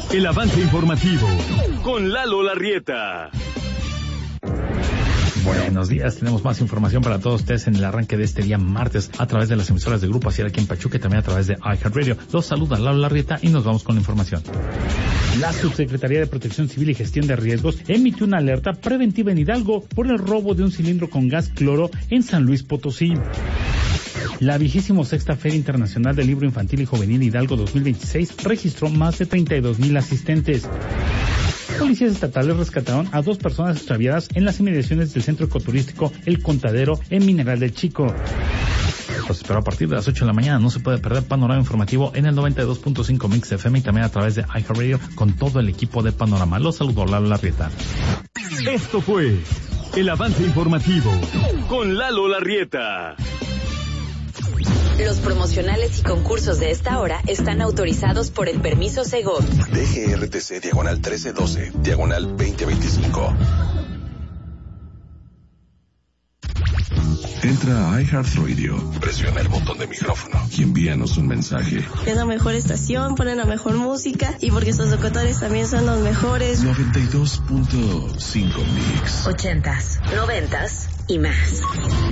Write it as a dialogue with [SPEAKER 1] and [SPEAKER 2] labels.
[SPEAKER 1] El avance informativo con Lalo Larrieta.
[SPEAKER 2] Buenos días, tenemos más información para todos ustedes en el arranque de este día martes a través de las emisoras de Grupo Asir aquí en Pachuca y también a través de iHeartRadio. Los saluda Lalo Larrieta y nos vamos con la información. La Subsecretaría de Protección Civil y Gestión de Riesgos emitió una alerta preventiva en Hidalgo por el robo de un cilindro con gas cloro en San Luis Potosí. La 26ª Feria Internacional del Libro Infantil y Juvenil Hidalgo 2026 registró más de 32,000 asistentes. Policías estatales rescataron a 2 personas extraviadas en las inmediaciones del centro ecoturístico El Contadero en Mineral del Chico. Los espero a partir de las 8 de la mañana. No se puede perder Panorama Informativo en el 92.5 Mix FM y también a través de iHeartRadio con todo el equipo de Panorama. Los saludo, Lalo Larrieta.
[SPEAKER 1] Esto fue el avance informativo con Lalo Larrieta.
[SPEAKER 3] Los promocionales y concursos de esta hora están autorizados por el permiso Segov.
[SPEAKER 4] DGRTC /1312, /2025. Entra a iHeartRadio, presiona el botón de micrófono y envíanos un mensaje.
[SPEAKER 5] Es la mejor estación, ponen la mejor música y porque sus locutores también son los mejores.
[SPEAKER 4] 92.5 Mix.
[SPEAKER 3] 80s, 90s y más.